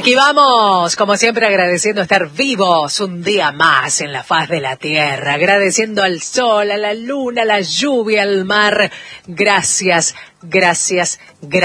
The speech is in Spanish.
Aquí vamos, como siempre, agradeciendo estar vivos un día más en la faz de la tierra, agradeciendo al sol, a la luna, a la lluvia, al mar. Gracias, gracias, gracias.